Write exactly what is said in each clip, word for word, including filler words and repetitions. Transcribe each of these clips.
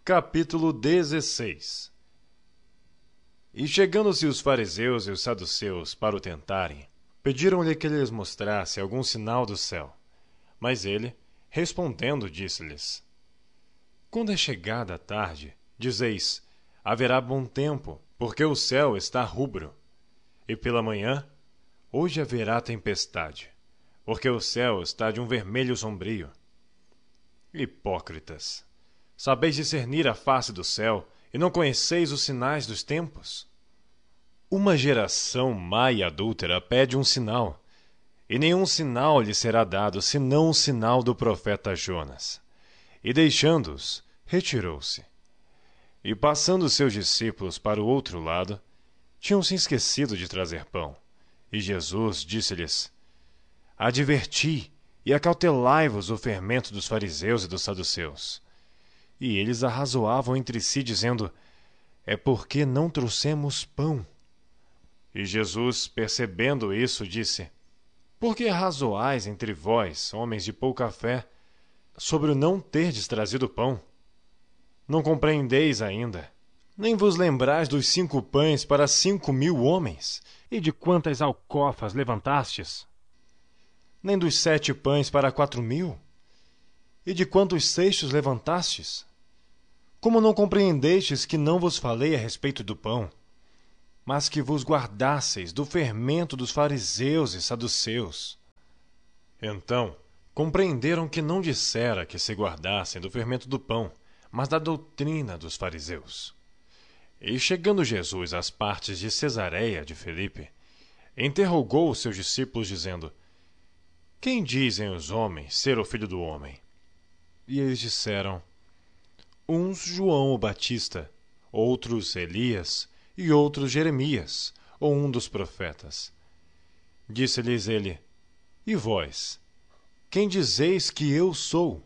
Capítulo dezesseis. E chegando-se os fariseus e os saduceus para o tentarem, pediram-lhe que lhes mostrasse algum sinal do céu. Mas ele, respondendo, disse-lhes: Quando é chegada a tarde, dizeis: haverá bom tempo, porque o céu está rubro. E pela manhã, hoje haverá tempestade, porque o céu está de um vermelho sombrio. Hipócritas! Sabeis discernir a face do céu, e não conheceis os sinais dos tempos? Uma geração má e adúltera pede um sinal, e nenhum sinal lhe será dado, senão o sinal do profeta Jonas. E deixando-os, retirou-se. E passando seus discípulos para o outro lado, tinham se esquecido de trazer pão. E Jesus disse-lhes: Adverti e acautelai-vos o fermento dos fariseus e dos saduceus. E eles arrazoavam entre si, dizendo: É porque não trouxemos pão. E Jesus, percebendo isso, disse: Por que arrazoais entre vós, homens de pouca fé, sobre o não terdes trazido pão? Não compreendeis ainda, nem vos lembrais dos cinco pães para cinco mil homens, e de quantas alcofas levantastes? Nem dos sete pães para quatro mil? E de quantos cestos levantastes? Como não compreendestes que não vos falei a respeito do pão, mas que vos guardasseis do fermento dos fariseus e saduceus? Então compreenderam que não dissera que se guardassem do fermento do pão, mas da doutrina dos fariseus. E chegando Jesus às partes de Cesareia de Filipe, interrogou os seus discípulos, dizendo: Quem dizem os homens ser o Filho do Homem? E eles disseram: Uns João o Batista, outros Elias, e outros Jeremias, ou um dos profetas. Disse-lhes ele: E vós, quem dizeis que eu sou?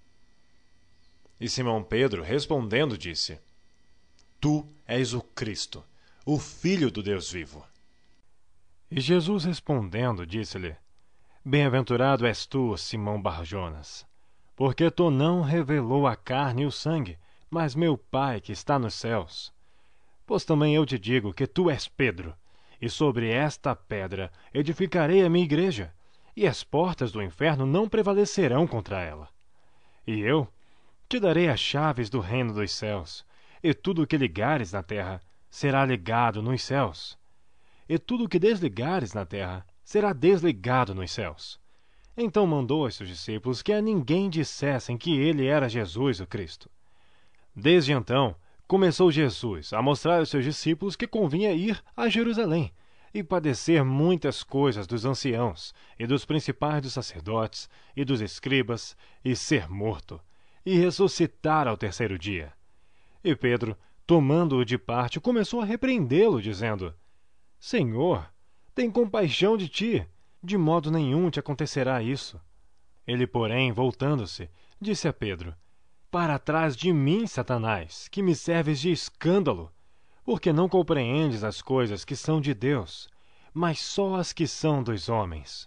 E Simão Pedro, respondendo, disse: Tu és o Cristo, o Filho do Deus vivo. E Jesus respondendo, disse-lhe: Bem-aventurado és tu, Simão Bar-Jonas, porque tu não revelou a carne e o sangue, mas meu Pai que está nos céus. Pois também eu te digo que tu és Pedro, e sobre esta pedra edificarei a minha igreja, e as portas do inferno não prevalecerão contra ela. E eu te darei as chaves do reino dos céus, e tudo o que ligares na terra será ligado nos céus, e tudo o que desligares na terra será desligado nos céus. Então mandou aos seus discípulos que a ninguém dissessem que ele era Jesus o Cristo. Desde então, começou Jesus a mostrar aos seus discípulos que convinha ir a Jerusalém e padecer muitas coisas dos anciãos e dos principais dos sacerdotes e dos escribas, e ser morto, e ressuscitar ao terceiro dia. E Pedro, tomando-o de parte, começou a repreendê-lo, dizendo: Senhor, tem compaixão de ti, de modo nenhum te acontecerá isso. Ele, porém, voltando-se, disse a Pedro: Para trás de mim, Satanás, que me serves de escândalo, porque não compreendes as coisas que são de Deus, mas só as que são dos homens.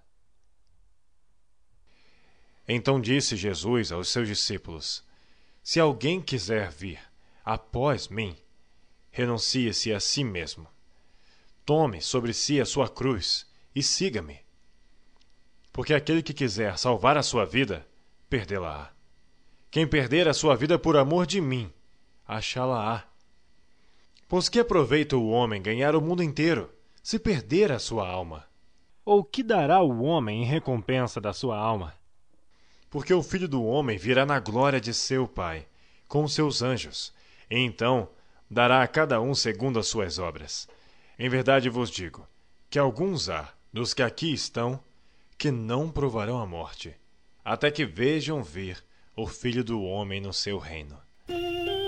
Então disse Jesus aos seus discípulos: Se alguém quiser vir após mim, renuncie-se a si mesmo. Tome sobre si a sua cruz e siga-me. Porque aquele que quiser salvar a sua vida, perdê-la-á. Quem perder a sua vida por amor de mim, achá-la-á. Pois que aproveita o homem ganhar o mundo inteiro, se perder a sua alma? Ou que dará o homem em recompensa da sua alma? Porque o Filho do Homem virá na glória de seu Pai, com os seus anjos, e então dará a cada um segundo as suas obras. Em verdade vos digo, que alguns há, dos que aqui estão, que não provarão a morte, até que vejam vir o Filho do Homem no seu reino.